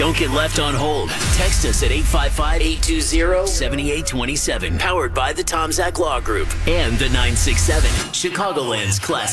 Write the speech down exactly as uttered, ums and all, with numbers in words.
Don't get left on hold. Text us at eight five five, eight two zero, seven eight two seven. Powered by the Tom Zach Law Group and the nine six seven, Chicagoland's classic.